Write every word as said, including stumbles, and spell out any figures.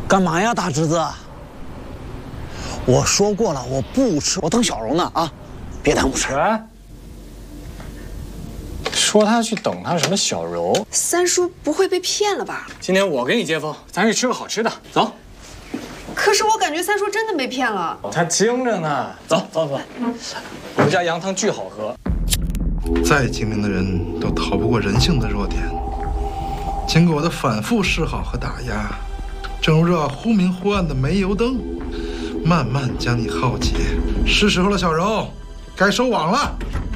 干嘛呀，大侄子？我说过了，我不吃，我等小柔呢啊，别耽误事。 喂，说他去等他什么小柔？ 三叔不会被骗了吧？ 今天我给你接风，咱去吃个好吃的，走。 可是我感觉三叔真的被骗了。 他精着呢，走走走，我们家羊汤巨好喝。 再精明的人都逃不过人性的弱点。经过我的反复示好和打压，正如这忽明忽暗的煤油灯，慢慢将你耗竭。是时候了，小柔，该收网了。